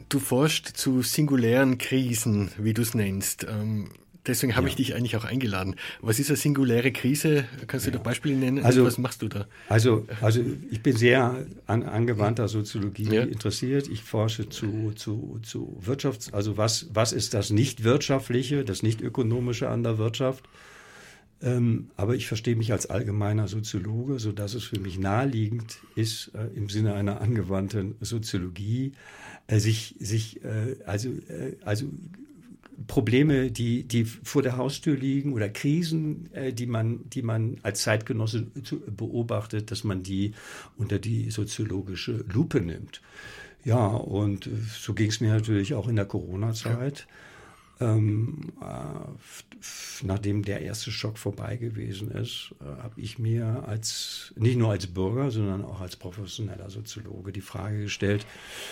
Du forschst zu singulären Krisen, wie du es nennst. Deswegen habe ich dich eigentlich auch eingeladen. Was ist eine singuläre Krise? Kannst du da Beispiele nennen? Also, was machst du da? Also ich bin sehr an angewandter Soziologie interessiert. Ich forsche zu Wirtschafts-, also was ist das Nicht-Wirtschaftliche, das Nicht-Ökonomische an der Wirtschaft? Aber ich verstehe mich als allgemeiner Soziologe, sodass es für mich naheliegend ist, im Sinne einer angewandten Soziologie, also Probleme, die vor der Haustür liegen oder Krisen, die man als Zeitgenosse beobachtet, dass man die unter die soziologische Lupe nimmt. Ja, und so ging es mir natürlich auch in der Corona-Zeit. Nachdem der erste Schock vorbei gewesen ist, habe ich mir nicht nur als Bürger, sondern auch als professioneller Soziologe die Frage gestellt,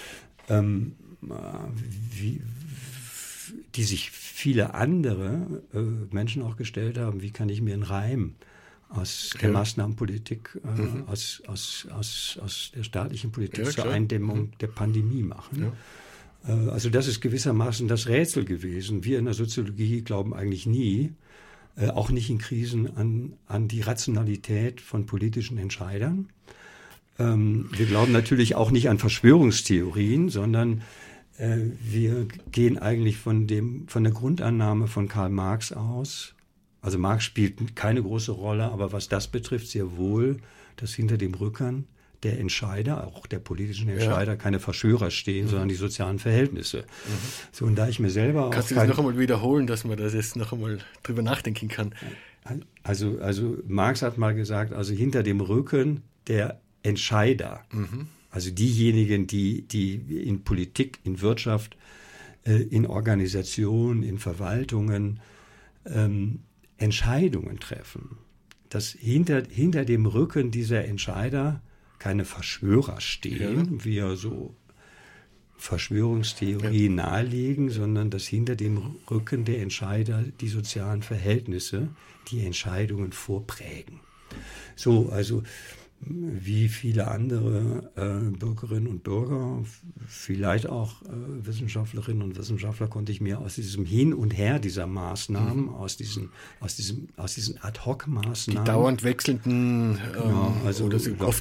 die sich viele andere Menschen auch gestellt haben, wie kann ich mir einen Reim aus der Maßnahmenpolitik, aus der staatlichen Politik zur Eindämmung der Pandemie machen. Ja. Also das ist gewissermaßen das Rätsel gewesen. Wir in der Soziologie glauben eigentlich nie, auch nicht in Krisen, an die Rationalität von politischen Entscheidern. Wir glauben natürlich auch nicht an Verschwörungstheorien, sondern wir gehen eigentlich von der Grundannahme von Karl Marx aus. Also Marx spielt keine große Rolle, aber was das betrifft, sehr wohl, dass hinter dem Rücken der Entscheider, auch der politischen Entscheider, keine Verschwörer stehen, sondern die sozialen Verhältnisse. So, und da ich mir selber Kannst du das noch einmal wiederholen, dass man das jetzt noch einmal drüber nachdenken kann? Also Marx hat mal gesagt, also hinter dem Rücken der Entscheider, also diejenigen, die in Politik, in Wirtschaft, in Organisationen, in Verwaltungen Entscheidungen treffen, dass hinter dem Rücken dieser Entscheider keine Verschwörer stehen, wie ja so Verschwörungstheorien nahelegen, sondern dass hinter dem Rücken der Entscheider die sozialen Verhältnisse die Entscheidungen vorprägen. So, also wie viele andere Bürgerinnen und Bürger, vielleicht auch Wissenschaftlerinnen und Wissenschaftler, konnte ich mir aus diesem Hin und Her dieser Maßnahmen, aus diesen Ad-hoc-Maßnahmen, die dauernd wechselnden oder oft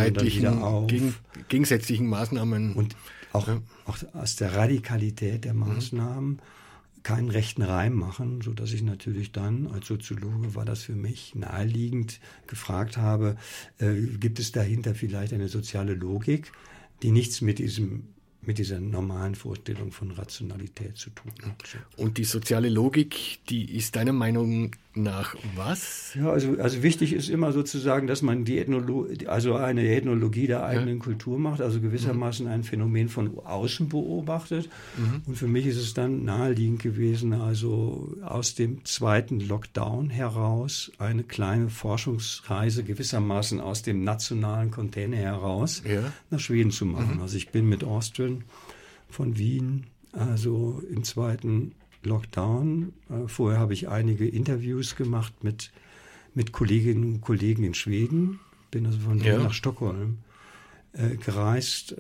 gegensätzlichen Maßnahmen und auch aus der Radikalität der Maßnahmen keinen rechten Reim machen, sodass ich natürlich dann, als Soziologe war das für mich naheliegend, gefragt habe, gibt es dahinter vielleicht eine soziale Logik, die nichts mit dieser normalen Vorstellung von Rationalität zu tun hat. Und die soziale Logik, die ist deiner Meinung nach was? Ja, also wichtig ist immer sozusagen, dass man eine Ethnologie der eigenen Kultur macht, also gewissermaßen ein Phänomen von außen beobachtet. Und für mich ist es dann naheliegend gewesen, also aus dem zweiten Lockdown heraus eine kleine Forschungsreise gewissermaßen aus dem nationalen Container heraus nach Schweden zu machen. Also ich bin mit Austrian von Wien, also im zweiten Lockdown. Vorher habe ich einige Interviews gemacht mit Kolleginnen und Kollegen in Schweden. Bin also von Wien nach Stockholm gereist,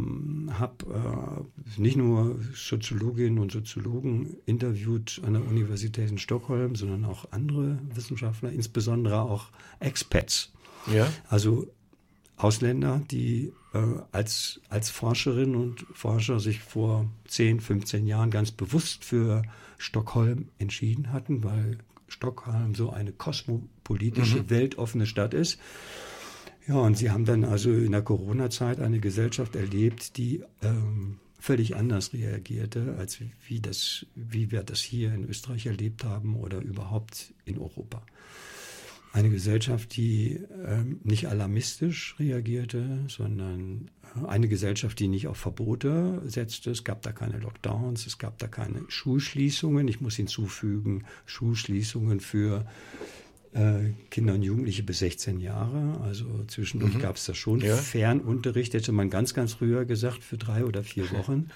habe nicht nur Soziologinnen und Soziologen interviewt an der Universität in Stockholm, sondern auch andere Wissenschaftler, insbesondere auch Expats. Ja. Also Ausländer, die als Forscherinnen und Forscher sich vor 10, 15 Jahren ganz bewusst für Stockholm entschieden hatten, weil Stockholm so eine kosmopolitische, weltoffene Stadt ist. Ja, und sie haben dann also in der Corona-Zeit eine Gesellschaft erlebt, die völlig anders reagierte, als wie wir das hier in Österreich erlebt haben oder überhaupt in Europa. Eine Gesellschaft, die nicht alarmistisch reagierte, sondern eine Gesellschaft, die nicht auf Verbote setzte. Es gab da keine Lockdowns, es gab da keine Schulschließungen. Ich muss hinzufügen, Schulschließungen für Kinder und Jugendliche bis 16 Jahre. Also zwischendurch gab es da schon Fernunterricht, hätte man ganz, ganz früher gesagt, für 3 oder 4 Wochen.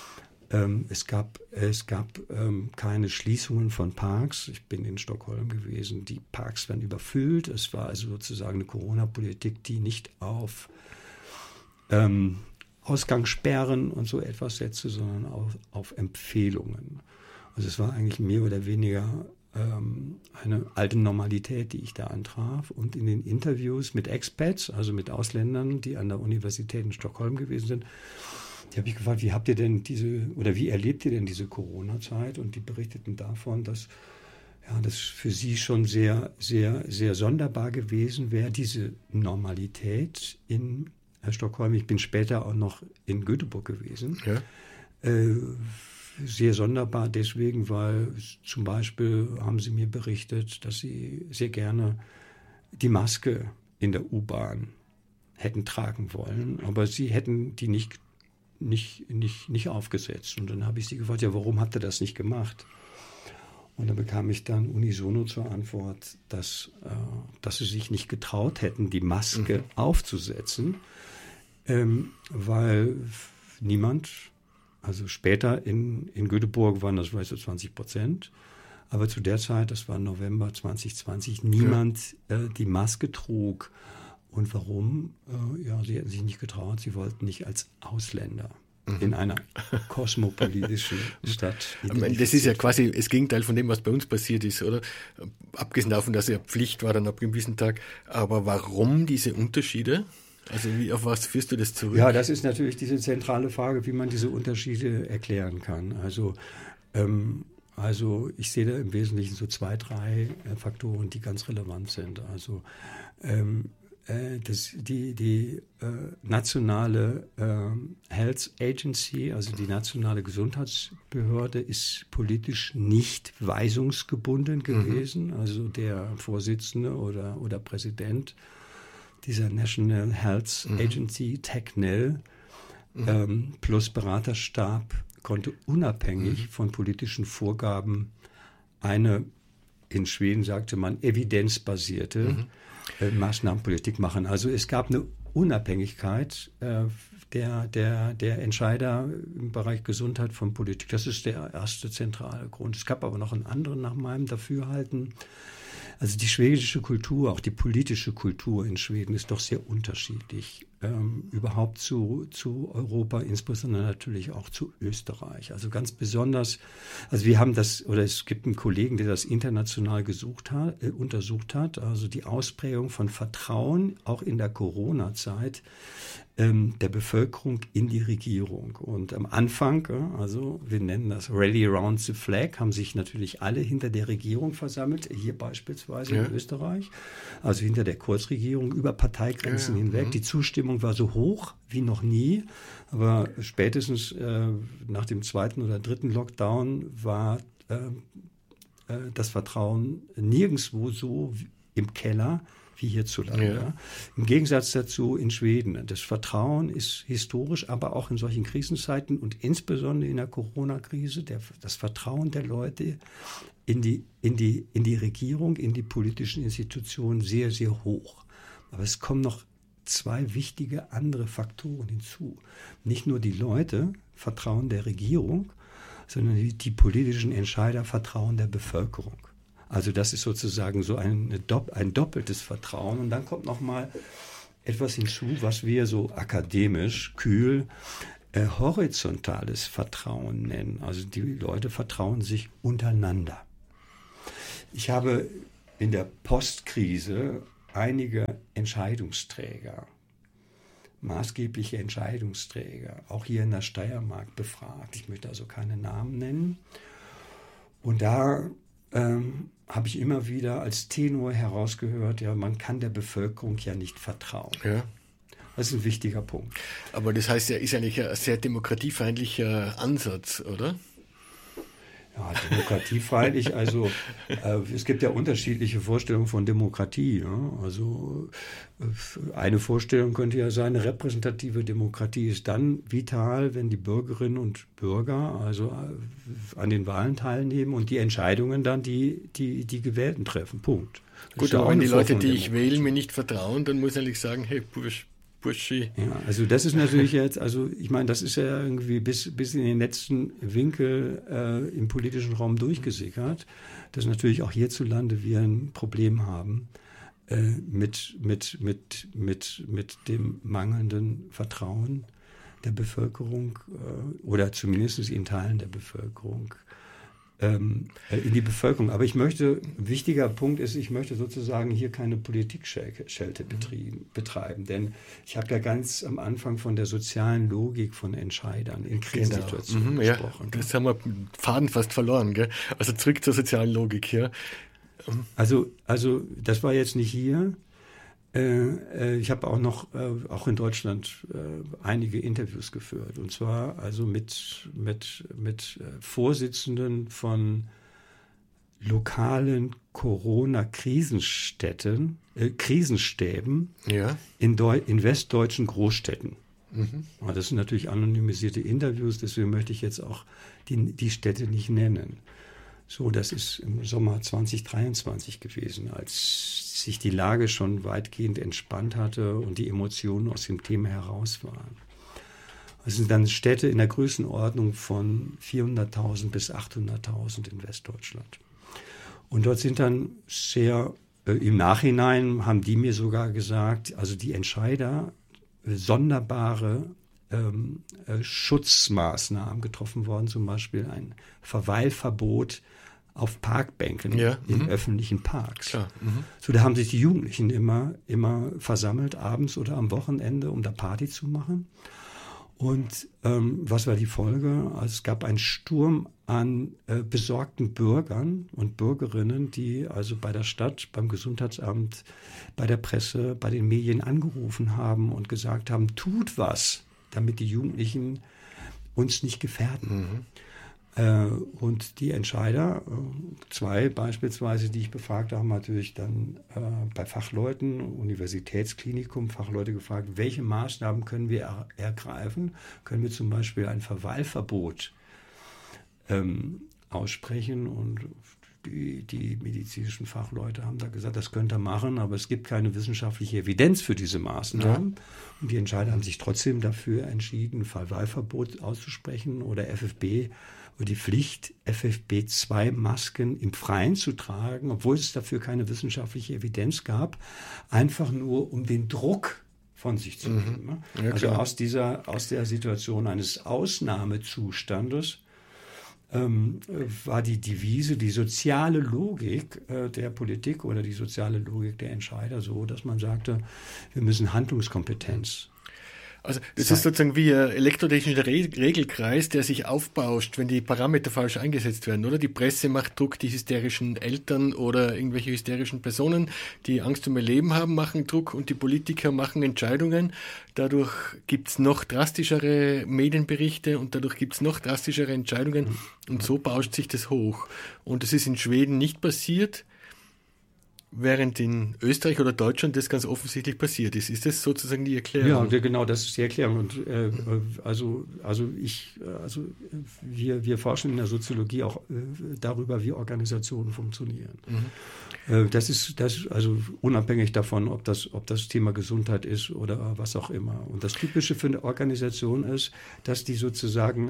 Es gab keine Schließungen von Parks. Ich bin in Stockholm gewesen. Die Parks werden überfüllt. Es war also sozusagen eine Corona-Politik, die nicht auf Ausgangssperren und so etwas setze, sondern auf Empfehlungen. Also es war eigentlich mehr oder weniger eine alte Normalität, die ich da antraf. Und in den Interviews mit Expats, also mit Ausländern, die an der Universität in Stockholm gewesen sind, die habe ich gefragt, wie erlebt ihr denn diese Corona-Zeit? Und die berichteten davon, dass das für sie schon sehr, sehr, sehr sonderbar gewesen wäre, diese Normalität in Stockholm. Ich bin später auch noch in Göteborg gewesen. Ja. Sehr sonderbar deswegen, weil zum Beispiel haben sie mir berichtet, dass sie sehr gerne die Maske in der U-Bahn hätten tragen wollen, aber sie hätten die nicht aufgesetzt. Und dann habe ich sie gefragt, ja, warum habt ihr das nicht gemacht? Und dann bekam ich dann unisono zur Antwort, dass sie sich nicht getraut hätten, die Maske aufzusetzen, weil niemand, also später in Göteborg waren das vielleicht so 20%, aber zu der Zeit, das war November 2020, niemand die Maske trug. Und warum? Sie hätten sich nicht getraut, sie wollten nicht als Ausländer in einer kosmopolitischen Stadt. Das ist ja quasi das Gegenteil von dem, was bei uns passiert ist, oder? Abgesehen davon, dass ja Pflicht war dann ab einem gewissen Tag. Aber warum diese Unterschiede? Also auf was führst du das zurück? Ja, das ist natürlich diese zentrale Frage, wie man diese Unterschiede erklären kann. Also ich sehe da im Wesentlichen so 2, 3 Faktoren, die ganz relevant sind. Also die nationale Health Agency, also die nationale Gesundheitsbehörde, ist politisch nicht weisungsgebunden gewesen. Also der Vorsitzende oder Präsident dieser National Health Agency, TECNEL, plus Beraterstab, konnte unabhängig von politischen Vorgaben eine, in Schweden sagte man, evidenzbasierte Maßnahmenpolitik machen. Also es gab eine Unabhängigkeit der Entscheider im Bereich Gesundheit von Politik. Das ist der erste zentrale Grund. Es gab aber noch einen anderen nach meinem Dafürhalten. Also die schwedische Kultur, auch die politische Kultur in Schweden ist doch sehr unterschiedlich. Überhaupt zu Europa, insbesondere natürlich auch zu Österreich. Also ganz besonders, also es gibt einen Kollegen, der das international untersucht hat, also die Ausprägung von Vertrauen, auch in der Corona-Zeit, der Bevölkerung in die Regierung. Und am Anfang, also wir nennen das Rally Around the Flag, haben sich natürlich alle hinter der Regierung versammelt, hier beispielsweise in Österreich, also hinter der Kurzregierung über Parteigrenzen hinweg. Die Zustimmung war so hoch wie noch nie, aber spätestens nach dem 2. oder 3. Lockdown war das Vertrauen nirgendwo so im Keller wie hierzulande. Ja. Im Gegensatz dazu in Schweden. Das Vertrauen ist historisch, aber auch in solchen Krisenzeiten und insbesondere in der Corona-Krise, das Vertrauen der Leute in die Regierung, in die politischen Institutionen sehr, sehr hoch. Aber es kommen noch 2 wichtige andere Faktoren hinzu. Nicht nur die Leute vertrauen der Regierung, sondern die politischen Entscheider vertrauen der Bevölkerung. Also das ist sozusagen so ein doppeltes Vertrauen. Und dann kommt noch mal etwas hinzu, was wir so akademisch, kühl, horizontales Vertrauen nennen. Also die Leute vertrauen sich untereinander. Ich habe in der Postkrise einige Entscheidungsträger, maßgebliche Entscheidungsträger, auch hier in der Steiermark befragt. Ich möchte also keine Namen nennen. Und da habe ich immer wieder als Tenor herausgehört, ja, man kann der Bevölkerung ja nicht vertrauen. Ja. Das ist ein wichtiger Punkt. Aber das heißt ja, ist eigentlich ein sehr demokratiefeindlicher Ansatz, oder? Ja, demokratiefeindlich, also es gibt ja unterschiedliche Vorstellungen von Demokratie. Ja? Also eine Vorstellung könnte ja sein, eine repräsentative Demokratie ist dann vital, wenn die Bürgerinnen und Bürger also an den Wahlen teilnehmen und die Entscheidungen dann die Gewählten treffen. Punkt. Gut, aber wenn die Leute, die ich wähle, mir nicht vertrauen, dann muss ich eigentlich sagen, hey, Burschi. Ja, also das ist natürlich jetzt, also ich meine, das ist ja irgendwie bis in den letzten Winkel im politischen Raum durchgesickert, dass natürlich auch hierzulande wir ein Problem haben mit dem mangelnden Vertrauen der Bevölkerung oder zumindest in Teilen der Bevölkerung in die Bevölkerung. Aber ein wichtiger Punkt ist, ich möchte sozusagen hier keine Politikschelte betreiben, denn ich habe ja ganz am Anfang von der sozialen Logik von Entscheidern in Krisensituationen gesprochen. Ja, das haben wir Faden fast verloren, gell? Also zurück zur sozialen Logik, ja. Also das war jetzt nicht hier. Ich habe auch in Deutschland einige Interviews geführt, und zwar also mit Vorsitzenden von lokalen Corona-Krisenstäben in westdeutschen Großstädten. Das sind natürlich anonymisierte Interviews, deswegen möchte ich jetzt auch die Städte nicht nennen. So, das ist im Sommer 2023 gewesen, als sich die Lage schon weitgehend entspannt hatte und die Emotionen aus dem Thema heraus waren. Das sind dann Städte in der Größenordnung von 400.000 bis 800.000 in Westdeutschland. Und dort sind dann im Nachhinein haben die mir sogar gesagt, also die Entscheider, sonderbare Schutzmaßnahmen getroffen worden, zum Beispiel ein Verweilverbot auf Parkbänken in öffentlichen Parks. Klar. So, da haben sich die Jugendlichen immer versammelt, abends oder am Wochenende, um da Party zu machen. Und was war die Folge? Also es gab einen Sturm an besorgten Bürgern und Bürgerinnen, die also bei der Stadt, beim Gesundheitsamt, bei der Presse, bei den Medien angerufen haben und gesagt haben, tut was, damit die Jugendlichen uns nicht gefährden. Und die Entscheider, 2 beispielsweise, die ich befragt habe, haben natürlich dann bei Fachleuten, Universitätsklinikum, Fachleute gefragt, welche Maßnahmen können wir ergreifen? Können wir zum Beispiel ein Verweilverbot aussprechen? Und die medizinischen Fachleute haben da gesagt, das könnt ihr machen, aber es gibt keine wissenschaftliche Evidenz für diese Maßnahmen. Ja. Und die Entscheider haben sich trotzdem dafür entschieden, ein Verweilverbot auszusprechen oder die Pflicht, FFP2-Masken im Freien zu tragen, obwohl es dafür keine wissenschaftliche Evidenz gab, einfach nur um den Druck von sich zu nehmen. Ja, also aus der Situation eines Ausnahmezustandes war die Devise, die soziale Logik der Politik oder die soziale Logik der Entscheider so, dass man sagte, wir müssen Handlungskompetenz. Also das ist sozusagen wie ein elektrotechnischer Regelkreis, der sich aufbauscht, wenn die Parameter falsch eingesetzt werden, oder? Die Presse macht Druck, die hysterischen Eltern oder irgendwelche hysterischen Personen, die Angst um ihr Leben haben, machen Druck, und die Politiker machen Entscheidungen. Dadurch gibt's noch drastischere Medienberichte und dadurch gibt's noch drastischere Entscheidungen, und so bauscht sich das hoch. Und das ist in Schweden nicht passiert, während in Österreich oder Deutschland das ganz offensichtlich passiert ist. Ist das sozusagen die Erklärung? Ja, genau, das ist die Erklärung. Und wir forschen in der Soziologie auch darüber, wie Organisationen funktionieren. Das ist also unabhängig davon, ob das Thema Gesundheit ist oder was auch immer. Und das Typische für eine Organisation ist, dass die sozusagen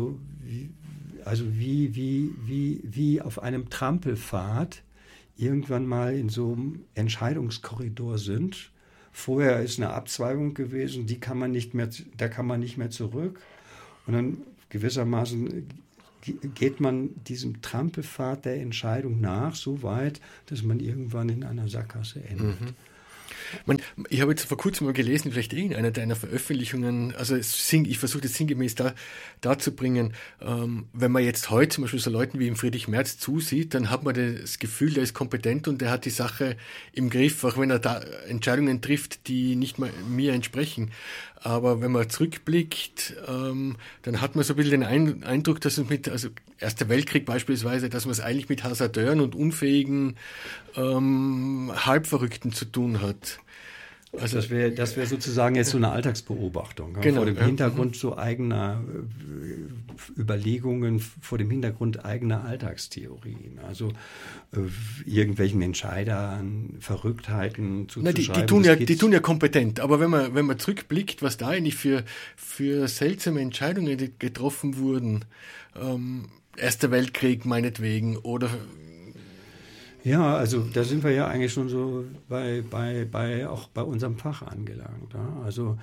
wie auf einem Trampelpfad irgendwann mal in so einem Entscheidungskorridor sind. Vorher ist eine Abzweigung gewesen, da kann man nicht mehr zurück. Und dann gewissermaßen geht man diesem Trampelpfad der Entscheidung nach, so weit, dass man irgendwann in einer Sackgasse endet. Ich habe jetzt vor kurzem mal gelesen, vielleicht in einer deiner Veröffentlichungen, also ich versuche das sinngemäß darzubringen, wenn man jetzt heute zum Beispiel so Leuten wie im Friedrich Merz zusieht, dann hat man das Gefühl, der ist kompetent und der hat die Sache im Griff, auch wenn er da Entscheidungen trifft, die nicht mal mir entsprechen. Aber wenn man zurückblickt, dann hat man so ein bisschen den Eindruck, dass es also Erster Weltkrieg beispielsweise, dass man es eigentlich mit Hasardeuren und unfähigen Halbverrückten zu tun hat. Also das wäre sozusagen jetzt so eine Alltagsbeobachtung. Genau, vor dem Hintergrund so eigener Überlegungen, vor dem Hintergrund eigener Alltagstheorien. Also irgendwelchen Entscheidern, Verrücktheiten zuzuschreiben. Die tun ja kompetent. Aber wenn man zurückblickt, was da eigentlich für seltsame Entscheidungen getroffen wurden, Erster Weltkrieg meinetwegen oder... Ja, also da sind wir ja eigentlich schon so auch bei unserem Fach angelangt. Ja? Also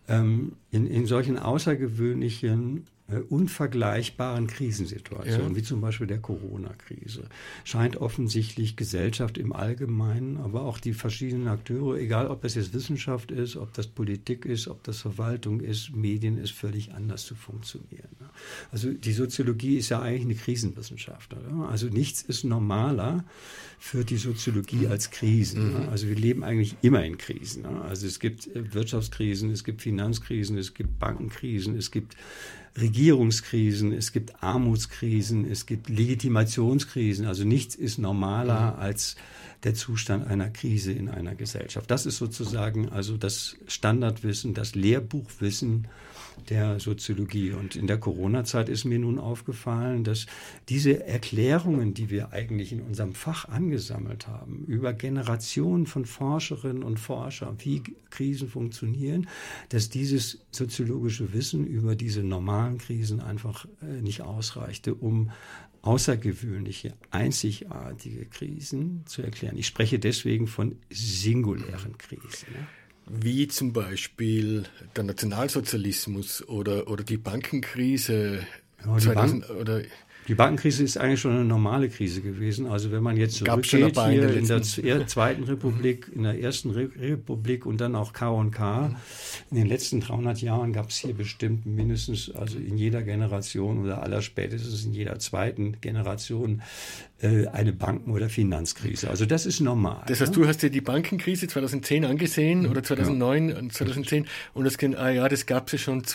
in solchen außergewöhnlichen, unvergleichbaren Krisensituationen, wie zum Beispiel der Corona-Krise, scheint offensichtlich Gesellschaft im Allgemeinen, aber auch die verschiedenen Akteure, egal ob das jetzt Wissenschaft ist, ob das Politik ist, ob das Verwaltung ist, Medien ist, völlig anders zu funktionieren. Also die Soziologie ist ja eigentlich eine Krisenwissenschaft. Oder? Also nichts ist normaler für die Soziologie als Krisen. Also wir leben eigentlich immer in Krisen. Also es gibt Wirtschaftskrisen, es gibt Finanzkrisen, es gibt Bankenkrisen, es gibt Regierungskrisen, es gibt Armutskrisen, es gibt Legitimationskrisen. Also nichts ist normaler als der Zustand einer Krise in einer Gesellschaft. Das ist sozusagen also das Standardwissen, das Lehrbuchwissen der Soziologie. Und in der Corona-Zeit ist mir nun aufgefallen, dass diese Erklärungen, die wir eigentlich in unserem Fach angesammelt haben, über Generationen von Forscherinnen und Forschern, wie Krisen funktionieren, dass dieses soziologische Wissen über diese normalen Krisen einfach nicht ausreichte, um außergewöhnliche, einzigartige Krisen zu erklären. Ich spreche deswegen von singulären Krisen. Ja? Wie zum Beispiel der Nationalsozialismus oder die Bankenkrise. Die Bankenkrise ist eigentlich schon eine normale Krise gewesen. Also wenn man jetzt zurückgeht hier in der Zweiten Republik, in der Ersten Republik und dann auch K&K, in den letzten 300 Jahren gab es hier bestimmt mindestens, also in jeder Generation oder allerspätestens in jeder zweiten Generation eine Banken- oder Finanzkrise. Also das ist normal. Das heißt, du hast dir die Bankenkrise 2010 angesehen oder 2009 und 2010 und das gab es ja schon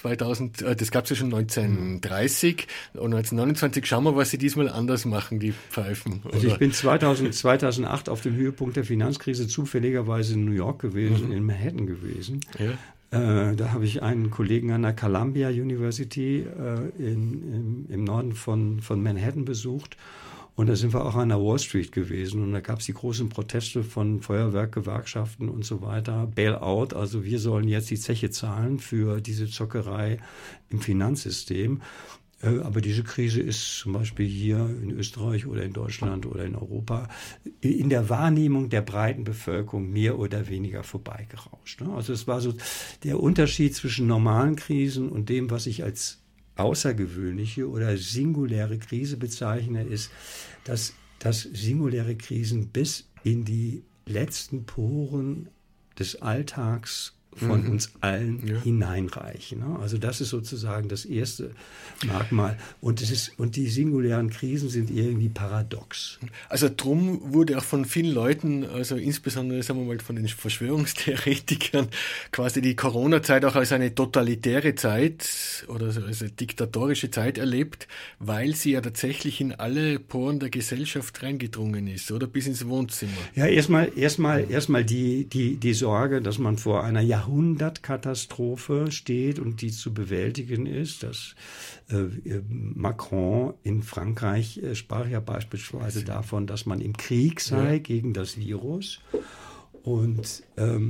1930 und 1929. Schauen wir, was sie diesmal anders machen, die Pfeifen. Oder? Also ich bin 2008 auf dem Höhepunkt der Finanzkrise zufälligerweise in New York gewesen, in Manhattan gewesen. Ja. Da habe ich einen Kollegen an der Columbia University im Norden von Manhattan besucht. Und da sind wir auch an der Wall Street gewesen und da gab es die großen Proteste von Feuerwerk, Gewerkschaften und so weiter. Bailout, also wir sollen jetzt die Zeche zahlen für diese Zockerei im Finanzsystem. Aber diese Krise ist zum Beispiel hier in Österreich oder in Deutschland oder in Europa in der Wahrnehmung der breiten Bevölkerung mehr oder weniger vorbeigerauscht. Also es war so der Unterschied zwischen normalen Krisen und dem, was ich als außergewöhnliche oder singuläre Krise bezeichne, ist, dass singuläre Krisen bis in die letzten Poren des Alltags von uns allen hineinreichen. Also das ist sozusagen das erste Merkmal. Und die singulären Krisen sind irgendwie paradox. Also drum wurde auch von vielen Leuten, also insbesondere sagen wir mal von den Verschwörungstheoretikern, quasi die Corona-Zeit auch als eine totalitäre Zeit oder als eine diktatorische Zeit erlebt, weil sie ja tatsächlich in alle Poren der Gesellschaft reingedrungen ist, oder bis ins Wohnzimmer. Ja, erstmal die Sorge, dass man vor einer Jahrhundertkatastrophe steht und die zu bewältigen ist. Dass Macron in Frankreich sprach ja beispielsweise davon, dass man im Krieg sei gegen das Virus. Und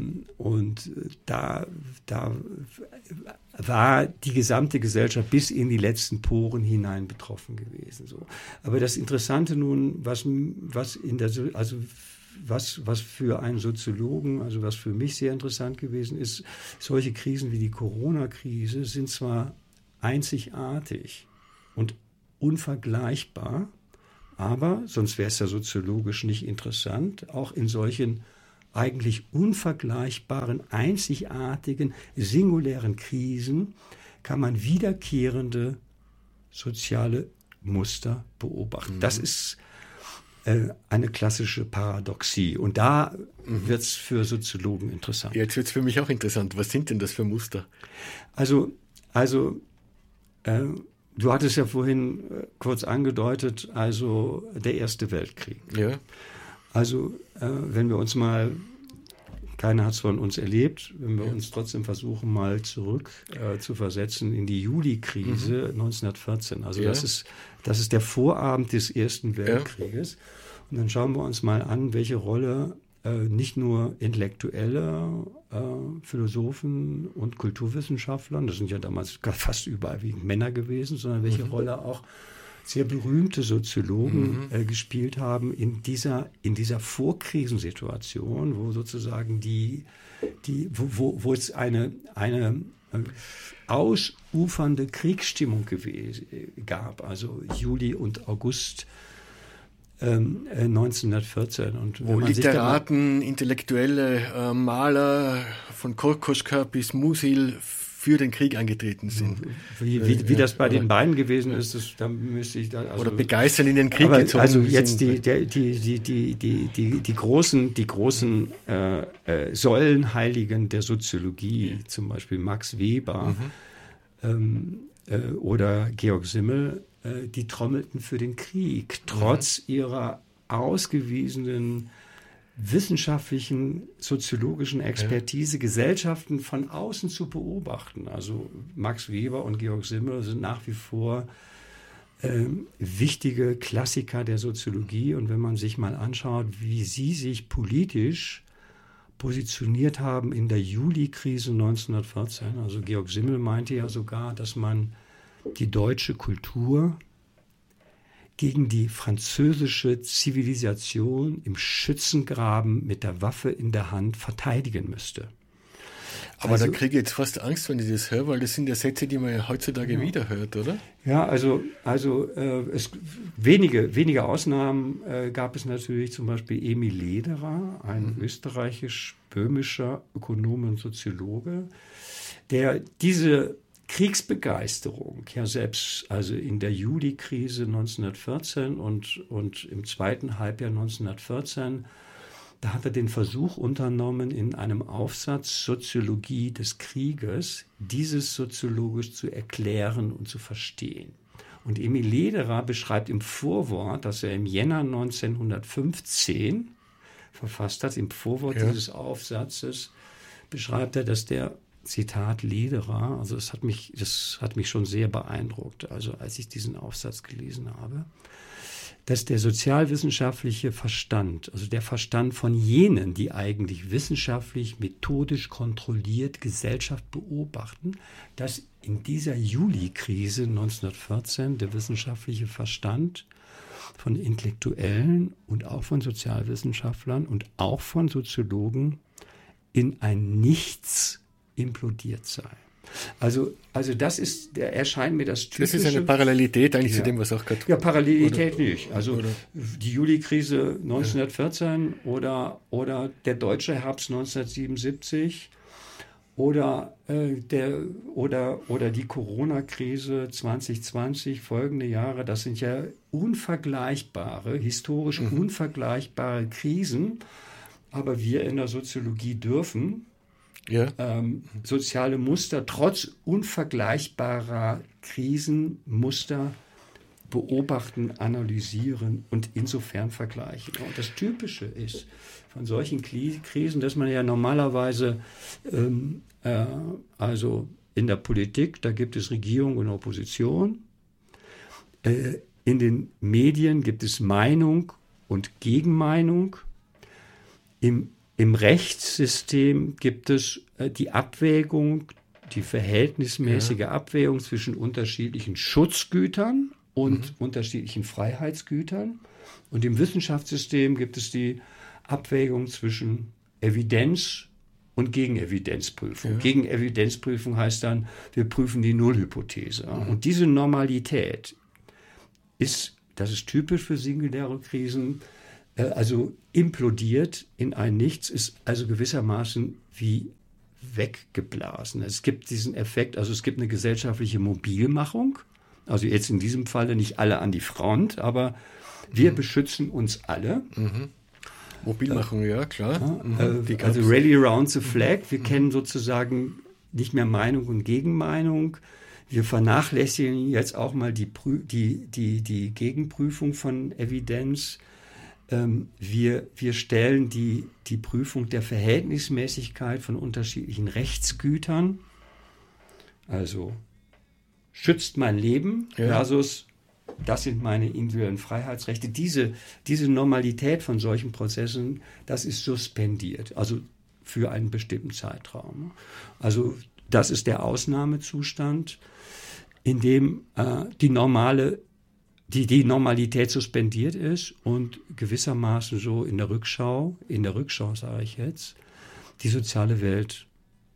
da war die gesamte Gesellschaft bis in die letzten Poren hinein betroffen gewesen. So. Aber das Interessante nun, was für einen Soziologen, also was für mich sehr interessant gewesen ist, solche Krisen wie die Corona-Krise sind zwar einzigartig und unvergleichbar, aber, sonst wäre es ja soziologisch nicht interessant, auch in solchen eigentlich unvergleichbaren, einzigartigen, singulären Krisen kann man wiederkehrende soziale Muster beobachten. Das ist eine klassische Paradoxie. Und da wird es für Soziologen interessant. Jetzt wird es für mich auch interessant. Was sind denn das für Muster? Also du hattest ja vorhin kurz angedeutet, also der Erste Weltkrieg. Ja. Also wenn wir uns mal, keiner hat es von uns erlebt, wenn wir uns trotzdem versuchen, mal zurück zu versetzen in die Juli-Krise 1914. Also das ist der Vorabend des Ersten Weltkrieges. Und dann schauen wir uns mal an, welche Rolle nicht nur Intellektuelle, Philosophen und Kulturwissenschaftler, das sind ja damals fast überwiegend Männer gewesen, sondern welche Rolle auch sehr berühmte Soziologen gespielt haben in dieser Vorkrisensituation, wo sozusagen wo es eine ausufernde Kriegsstimmung gab, also Juli und August 1914. Und wo Literaten, Intellektuelle, Maler von Kokoschka bis Musil für den Krieg angetreten sind. Wie das bei den beiden gewesen ist, da müsste ich da... oder begeistert in den Krieg gezogen. Also jetzt die großen Säulenheiligen der Soziologie, zum Beispiel Max Weber oder Georg Simmel, die trommelten für den Krieg, trotz ihrer ausgewiesenen wissenschaftlichen, soziologischen Expertise, Gesellschaften von außen zu beobachten. Also Max Weber und Georg Simmel sind nach wie vor wichtige Klassiker der Soziologie. Und wenn man sich mal anschaut, wie sie sich politisch positioniert haben in der Juli-Krise 1914, also Georg Simmel meinte ja sogar, dass man die deutsche Kultur gegen die französische Zivilisation im Schützengraben mit der Waffe in der Hand verteidigen müsste. Aber da kriege ich jetzt fast Angst, wenn ich das höre, weil das sind ja Sätze, die man ja heutzutage wieder hört, oder? Ja, wenige Ausnahmen gab es natürlich, zum Beispiel Emil Lederer, ein österreichisch-böhmischer Ökonom und Soziologe, der diese Kriegsbegeisterung, ja selbst also in der Juli-Krise 1914 und im zweiten Halbjahr 1914, da hat er den Versuch unternommen, in einem Aufsatz Soziologie des Krieges dieses soziologisch zu erklären und zu verstehen. Und Emil Lederer beschreibt im Vorwort, das er im Jänner 1915 verfasst hat, im Vorwort dieses Aufsatzes beschreibt er, dass der Zitat Lederer, also das hat mich schon sehr beeindruckt, also als ich diesen Aufsatz gelesen habe, dass der sozialwissenschaftliche Verstand, also der Verstand von jenen, die eigentlich wissenschaftlich, methodisch kontrolliert Gesellschaft beobachten, dass in dieser Juli-Krise 1914 der wissenschaftliche Verstand von Intellektuellen und auch von Sozialwissenschaftlern und auch von Soziologen in ein Nichts implodiert sei. Also das erscheint mir das Typische. Das ist eine Parallelität eigentlich zu dem, was auch gerade... Ja, Parallelität nicht. Also die Juli-Krise 1914 oder der deutsche Herbst 1977 oder die Corona-Krise 2020, folgende Jahre, das sind ja historisch unvergleichbare Krisen, aber wir in der Soziologie dürfen soziale Muster trotz unvergleichbarer Krisenmuster beobachten, analysieren und insofern vergleichen. Und das Typische ist von solchen Krisen, dass man ja normalerweise, also in der Politik, da gibt es Regierung und Opposition, in den Medien gibt es Meinung und Gegenmeinung, im Rechtssystem gibt es die Abwägung, die verhältnismäßige Abwägung zwischen unterschiedlichen Schutzgütern und unterschiedlichen Freiheitsgütern. Und im Wissenschaftssystem gibt es die Abwägung zwischen Evidenz und Gegenevidenzprüfung. Gegenevidenzprüfung heißt dann, wir prüfen die Nullhypothese. Und diese Normalität das ist typisch für singuläre Krisen, also implodiert in ein Nichts, ist also gewissermaßen wie weggeblasen. Es gibt diesen Effekt, also es gibt eine gesellschaftliche Mobilmachung, also jetzt in diesem Falle nicht alle an die Front, aber wir beschützen uns alle. Mobilmachung, ja, klar. Also Rally Around the Flag, wir kennen sozusagen nicht mehr Meinung und Gegenmeinung. Wir vernachlässigen jetzt auch mal die Gegenprüfung von Evidenz. Wir stellen die Prüfung der Verhältnismäßigkeit von unterschiedlichen Rechtsgütern, also schützt mein Leben versus das sind meine individuellen Freiheitsrechte. Diese Normalität von solchen Prozessen, das ist suspendiert, also für einen bestimmten Zeitraum. Also das ist der Ausnahmezustand, in dem die Normalität suspendiert ist und gewissermaßen so in der Rückschau sage ich jetzt, die soziale Welt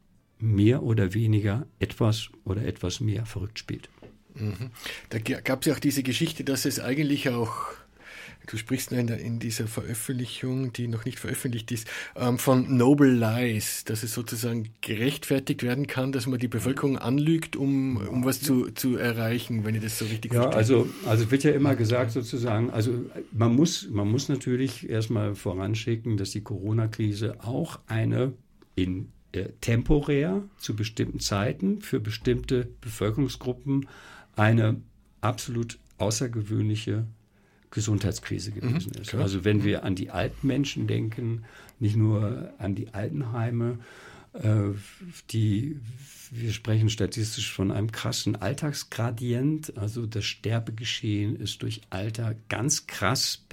mehr oder weniger etwas oder etwas mehr verrückt spielt. Mhm. Da gab es ja auch diese Geschichte, dass es eigentlich auch, du sprichst in dieser Veröffentlichung, die noch nicht veröffentlicht ist, von Noble Lies, dass es sozusagen gerechtfertigt werden kann, dass man die Bevölkerung anlügt, um was zu erreichen, wenn ich das so richtig verstehe. Also wird ja immer gesagt sozusagen, also man muss natürlich erstmal voranschicken, dass die Corona-Krise auch eine temporär zu bestimmten Zeiten für bestimmte Bevölkerungsgruppen eine absolut außergewöhnliche Gesundheitskrise gewesen ist. Klar. Also wenn wir an die alten Menschen denken, nicht nur an die Altenheime, wir sprechen statistisch von einem krassen Alltagsgradient, also das Sterbegeschehen ist durch Alter ganz krass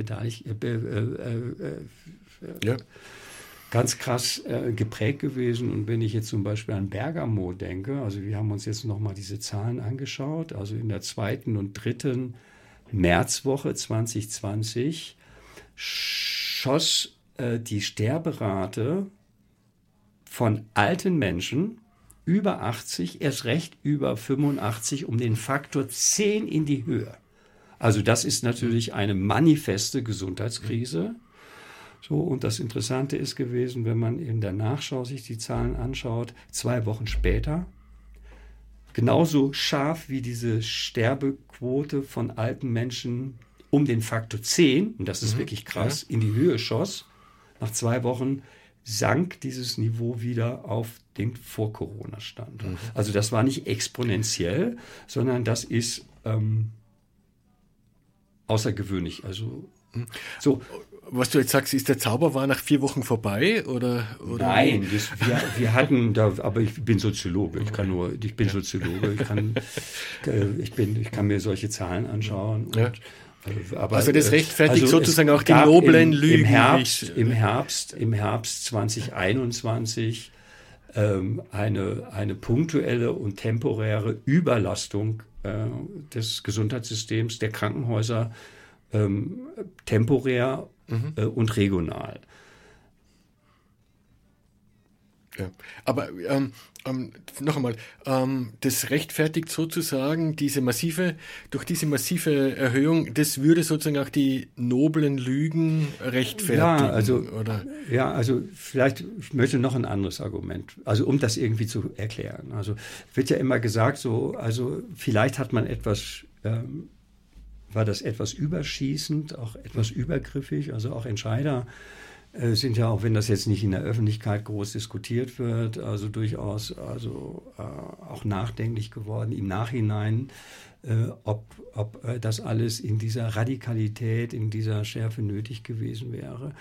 ganz krass geprägt gewesen. Und wenn ich jetzt zum Beispiel an Bergamo denke, also wir haben uns jetzt nochmal diese Zahlen angeschaut, also in der 2. und 3. Märzwoche 2020 schoss die Sterberate von alten Menschen über 80, erst recht über 85, um den Faktor 10 in die Höhe. Also das ist natürlich eine manifeste Gesundheitskrise. So, und das Interessante ist gewesen, wenn man in der Nachschau sich die Zahlen anschaut, 2 Wochen später, genauso scharf wie diese Sterbequote von alten Menschen um den Faktor 10, und das ist wirklich krass, in die Höhe schoss. Nach 2 Wochen sank dieses Niveau wieder auf den Vor-Corona-Stand. Also das war nicht exponentiell, sondern das ist außergewöhnlich. Also so. Was du jetzt sagst, ist der Zauber war nach 4 Wochen vorbei? Oder? Nein, wir hatten da, aber ich bin Soziologe, ich kann mir solche Zahlen anschauen. Und, aber, also das rechtfertigt sozusagen auch die noblen Lügen. Im Herbst 2021 eine punktuelle und temporäre Überlastung des Gesundheitssystems, der Krankenhäuser, temporär und regional. Ja. Aber noch einmal, das rechtfertigt sozusagen durch diese massive Erhöhung, das würde sozusagen auch die noblen Lügen rechtfertigen. Also vielleicht, ich möchte noch ein anderes Argument, also um das irgendwie zu erklären. Also wird ja immer gesagt, also vielleicht hat man war das etwas überschießend, auch etwas übergriffig, also auch Entscheider sind ja, auch wenn das jetzt nicht in der Öffentlichkeit groß diskutiert wird, also durchaus auch nachdenklich geworden im Nachhinein, ob das alles in dieser Radikalität, in dieser Schärfe nötig gewesen wäre.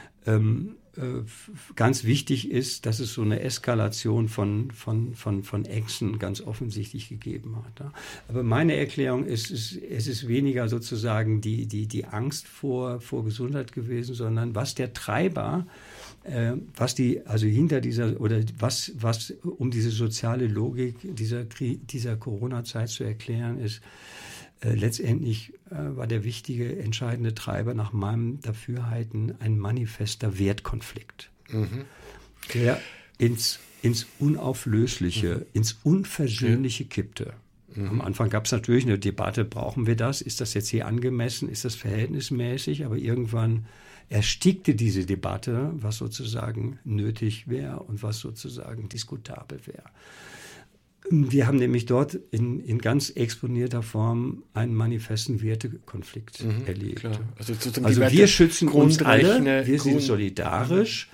Ganz wichtig ist, dass es so eine Eskalation von Ängsten ganz offensichtlich gegeben hat. Ja. Aber meine Erklärung ist, es ist weniger sozusagen die Angst vor Gesundheit gewesen, sondern was der Treiber, hinter dieser, oder was um diese soziale Logik dieser Corona-Zeit zu erklären ist, letztendlich war der wichtige, entscheidende Treiber nach meinem Dafürhalten ein manifester Wertkonflikt, der ins Unauflösliche, ins Unversöhnliche kippte. Am Anfang gab es natürlich eine Debatte, brauchen wir das? Ist das jetzt hier angemessen? Ist das verhältnismäßig? Aber irgendwann erstickte diese Debatte, was sozusagen nötig wäre und was sozusagen diskutabel wäre. Wir haben nämlich dort in ganz exponierter Form einen manifesten Wertekonflikt erlebt. Klar. Also wir schützen uns alle, wir sind solidarisch,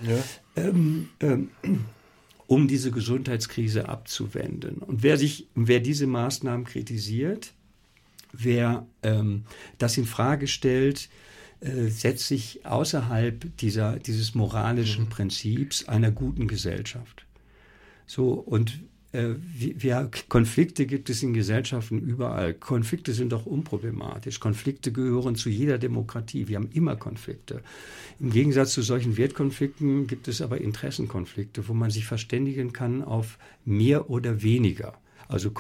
um diese Gesundheitskrise abzuwenden. Und wer diese Maßnahmen kritisiert, wer das in Frage stellt, setzt sich außerhalb dieses moralischen Prinzips einer guten Gesellschaft. So, und Konflikte gibt es in Gesellschaften überall. Konflikte sind doch unproblematisch. Konflikte gehören zu jeder Demokratie. Wir haben immer Konflikte. Im Gegensatz zu solchen Wertkonflikten gibt es aber Interessenkonflikte, wo man sich verständigen kann auf mehr oder weniger, also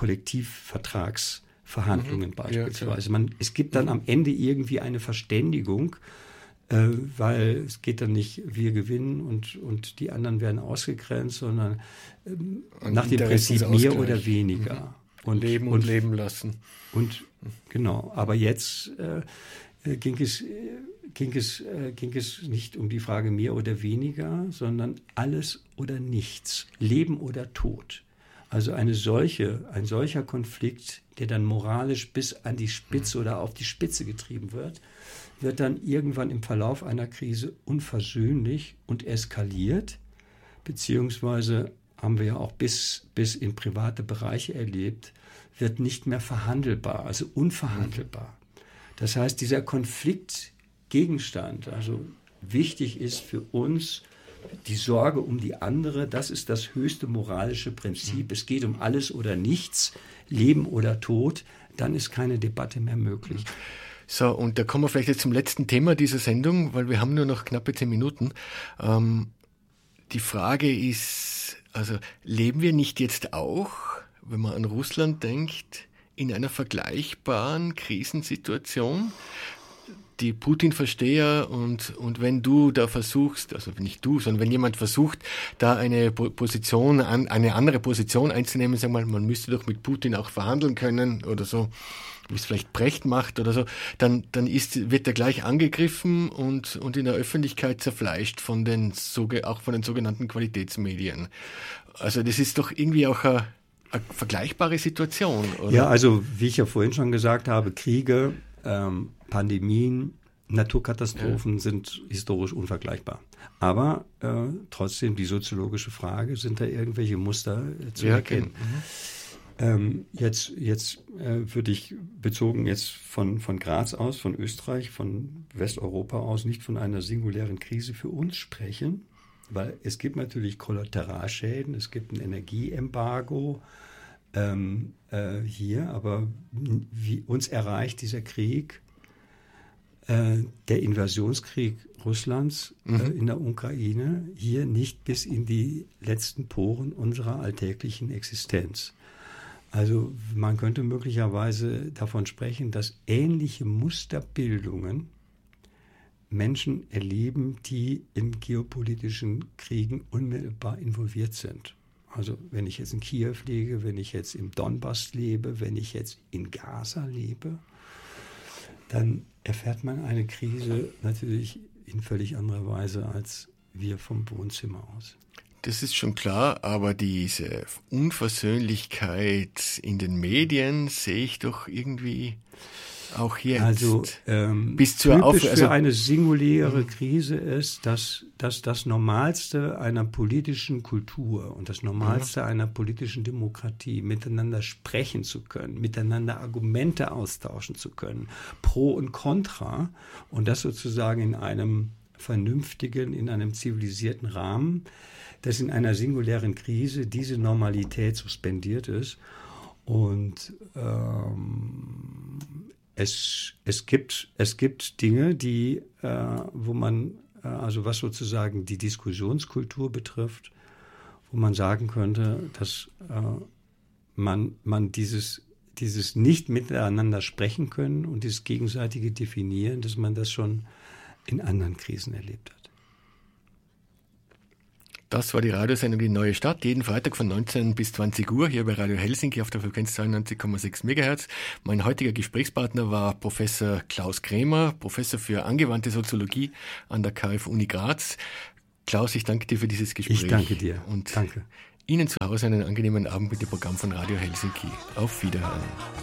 Kollektivvertragsverhandlungen beispielsweise. Es gibt dann am Ende irgendwie eine Verständigung, weil es geht dann nicht, wir gewinnen und die anderen werden ausgegrenzt, sondern nach dem Prinzip mehr oder weniger. Und leben und leben lassen. Und genau, aber jetzt ging es nicht um die Frage mehr oder weniger, sondern alles oder nichts, Leben oder Tod. Also ein solcher Konflikt, der dann moralisch bis an die Spitze oder auf die Spitze getrieben wird dann irgendwann im Verlauf einer Krise unversöhnlich und eskaliert, beziehungsweise haben wir ja auch bis in private Bereiche erlebt, wird nicht mehr verhandelbar, also unverhandelbar. Das heißt, dieser Konfliktgegenstand, also wichtig ist für uns die Sorge um die andere, das ist das höchste moralische Prinzip. Es geht um alles oder nichts, Leben oder Tod, dann ist keine Debatte mehr möglich. So, und da kommen wir vielleicht jetzt zum letzten Thema dieser Sendung, weil wir haben nur noch knappe 10 Minuten. Die Frage ist, also leben wir nicht jetzt auch, wenn man an Russland denkt, in einer vergleichbaren Krisensituation? Die Putin-Versteher und wenn du da versuchst, also nicht du, sondern wenn jemand versucht, da eine andere Position einzunehmen, sagen wir mal, man müsste doch mit Putin auch verhandeln können oder so, wie es vielleicht Brecht macht oder so, dann wird er gleich angegriffen und in der Öffentlichkeit zerfleischt auch von den sogenannten Qualitätsmedien. Also das ist doch irgendwie auch eine vergleichbare Situation, oder? Ja, also wie ich ja vorhin schon gesagt habe, Kriege, Pandemien, Naturkatastrophen sind historisch unvergleichbar. Aber trotzdem die soziologische Frage, sind da irgendwelche Muster zu erkennen? Jetzt würde ich bezogen jetzt von Graz aus, von Österreich, von Westeuropa aus nicht von einer singulären Krise für uns sprechen, weil es gibt natürlich Kollateralschäden, es gibt ein Energieembargo hier, aber wie uns erreicht dieser Krieg, der Invasionskrieg Russlands in der Ukraine, hier nicht bis in die letzten Poren unserer alltäglichen Existenz. Also man könnte möglicherweise davon sprechen, dass ähnliche Musterbildungen Menschen erleben, die in geopolitischen Kriegen unmittelbar involviert sind. Also wenn ich jetzt in Kiew lebe, wenn ich jetzt im Donbass lebe, wenn ich jetzt in Gaza lebe, dann erfährt man eine Krise natürlich in völlig anderer Weise als wir vom Wohnzimmer aus. Das ist schon klar, aber diese Unversöhnlichkeit in den Medien sehe ich doch irgendwie auch jetzt. Also bis zur typisch für eine singuläre Krise ist, dass das Normalste einer politischen Kultur und das Normalste einer politischen Demokratie, miteinander sprechen zu können, miteinander Argumente austauschen zu können, Pro und Contra, und das sozusagen in einem vernünftigen, in einem zivilisierten Rahmen, dass in einer singulären Krise diese Normalität suspendiert ist. Und es gibt Dinge, die, wo man, also was sozusagen die Diskussionskultur betrifft, wo man sagen könnte, dass man dieses nicht miteinander sprechen können und dieses gegenseitige Definieren, dass man das schon in anderen Krisen erlebt hat. Das war die Radiosendung Die Neue Stadt, jeden Freitag von 19 bis 20 Uhr hier bei Radio Helsinki auf der Frequenz 92,6 MHz. Mein heutiger Gesprächspartner war Professor Klaus Krämer, Professor für angewandte Soziologie an der KF Uni Graz. Klaus, ich danke dir für dieses Gespräch. Ich danke dir. Und danke. Ihnen zu Hause einen angenehmen Abend mit dem Programm von Radio Helsinki. Auf Wiederhören.